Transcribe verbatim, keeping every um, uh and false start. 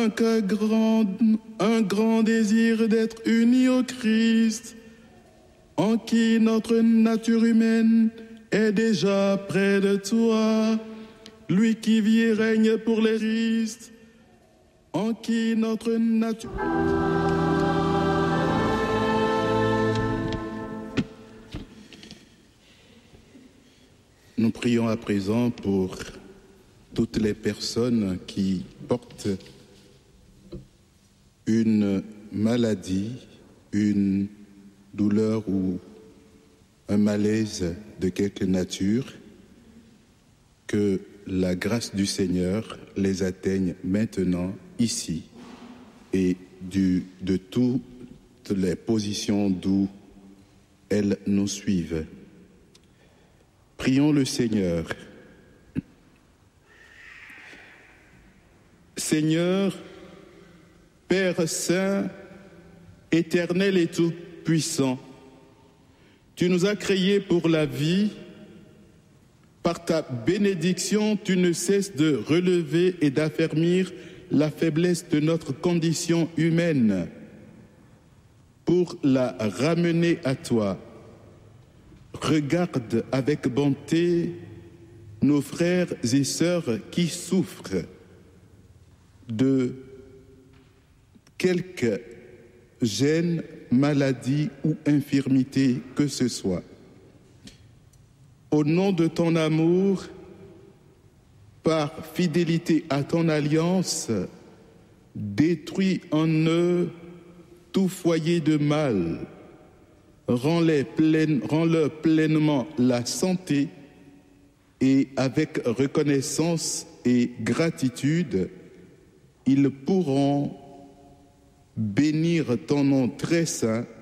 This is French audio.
un, grand, un grand désir d'être unis au Christ, en qui notre nature humaine est déjà près de toi, lui qui vit et règne pour les Christ, en qui notre nature... Nous prions à présent pour toutes les personnes qui portent une maladie, une douleur ou un malaise de quelque nature, que la grâce du Seigneur les atteigne maintenant, ici, et du, de toutes les positions d'où elles nous suivent. Prions le Seigneur. Seigneur, Père saint, éternel et tout-puissant, tu nous as créés pour la vie. Par ta bénédiction, tu ne cesses de relever et d'affermir la faiblesse de notre condition humaine pour la ramener à toi. Regarde avec bonté nos frères et sœurs qui souffrent de quelque gêne, maladie ou infirmité que ce soit. Au nom de ton amour, par fidélité à ton alliance, détruis en eux tout foyer de mal. Rends-les pleine, rends-leur pleinement la santé et avec reconnaissance et gratitude, ils pourront bénir ton nom très saint